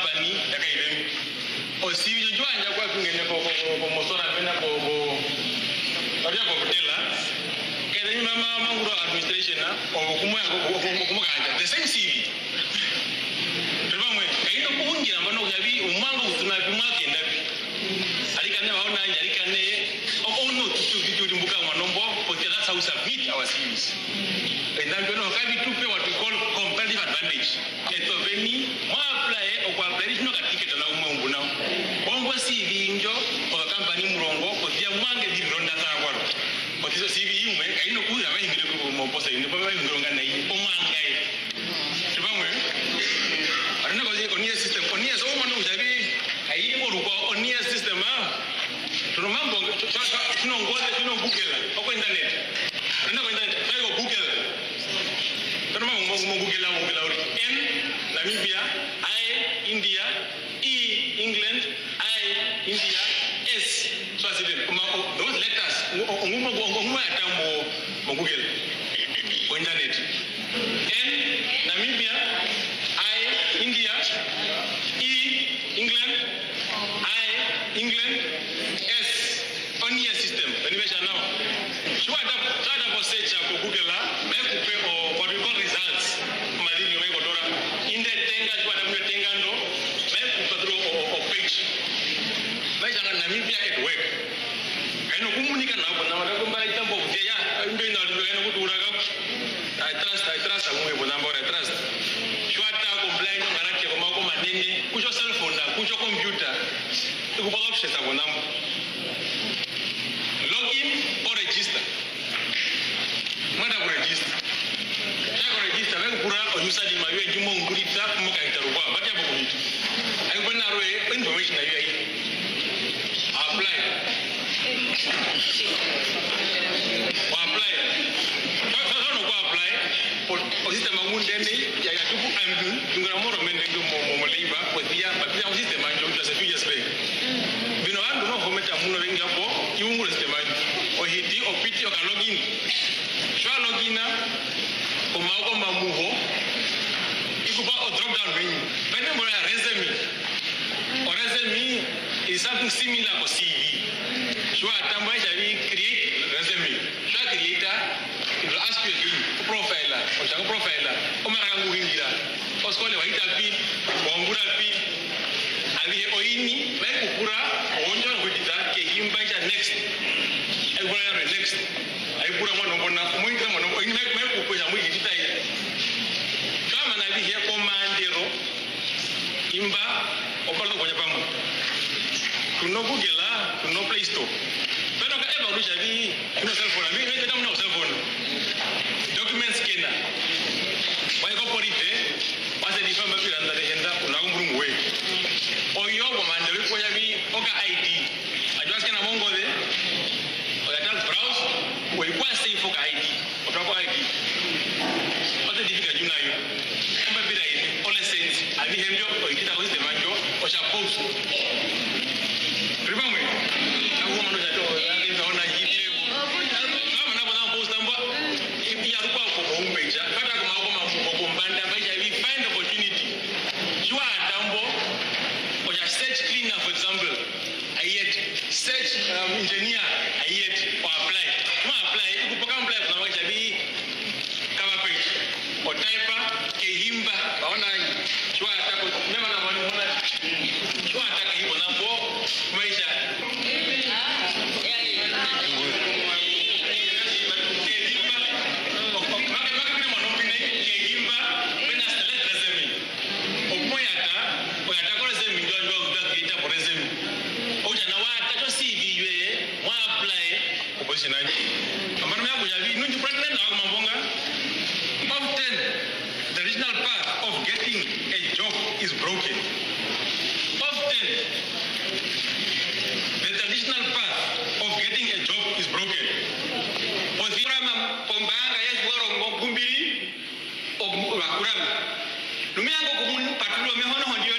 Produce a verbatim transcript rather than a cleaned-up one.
company yakaidemi osivi joanja kwa kungene ko ko mosora pena ko ko tabia ko hotela kede mama manguro administration na o kumwa ko kumwa kanja the same C V tubamwe kaino kuhungira mbano yabi umango kutuna kumwa kendabi alikane baona alikane ono tutu vitu mbuka manombo because that's how we submit our C Vs and then you know kabi tupe what we call competitive advantage eto veni mwa apply o kwa apply no katiketa na umungu na bongo C V njo kwa company murongo kutia mwange di ronda ta kwaro but hizo C V imwe kaino kuza bahingire ko mo posa ine baba bahingiro ngana yi o mwanga yi tubamwe arina ko ko niya system ko niya so mano ujabi ayi mo ruko o niya system a tuno mambo tuno ngoze tuno google ko internet arina ko internet sai ko google tuno mambo mo google mo google N Namibia I India E England I India S Swaziland those letters nguma nguma atambo mo google ko internet N Namibia I India E England I England S on your system animation now so ada ada ko search ko google la me kupe o what we call results madini me kodora inde tenga so ada me tenga ndo me kupadro o page me janga Namibia at work eno kumunika na ko na wada ko mbara itambo ya ndo ina ndo eno kudura ka I trust I trust amwe bona mbora trust shwata complain ngarake ko mako manene kucho cell phone na kucho computer ikupaka kusheta bona login or register mada ku register ya ku register ba kura o user di mawe jimo ngurita muka itarukwa batia boko hitu ai bona roe information na yai apply o apply so no go apply o system ngundene ya ya tuku ambu ngara moro mende ngomo mo leiba ko dia batia o system anjo to se future spec bino andu no kometa muno wengi hapo kiungu system anjo o hiti o piti o ka login shwa logina o mako mamuho ikupa o drop down menu bene mo resume o resume is something similar to C V shwa tamba jabi create resume shwa creator it will ask you again profiler o changa profiler o mara nguringira o skole wa itapi o ngura pi ali oini me kukura onjo ngudita ke himba ja next ai bora ya next ai bora mwana mbona mwingira mwana oini me me kukuja mwiji ditai kama na bi he komandero imba opalo kwenye pamu tuno google tuno play store pero ka eba rusha bi tuno cell phone mi me kama na cell phone document scanner wai ko porite wase di famba piranda legenda una ngumu we oyo komandero ko yabi oka I D ajwa scanner mongo de o ya browse we kwa say for I D o kwa I D o te divika juna yo kamba bila ile ole sense abi hemjo o ikita ko sistema njo o cha post ribamwe awu mano ja to ya ndio ona hivi kama na bona post amba ibi ya kwa ko homepage kata kama ko ma ko mbanda baja we find opportunity jua tambo o ja search cleaner for example I yet search um, engineer I yet or apply ma apply ikupaka apply kuna baja bi kama page o type ke himba ona jua tako nema na bwana ona jua taka hiyo nambo maisha often the original path of getting a job is broken. Often the traditional path of getting a job is broken. Pozirama pombanga yeshwaro ngokumbiri obakurama. Lumiango kumun patulo mehono hondio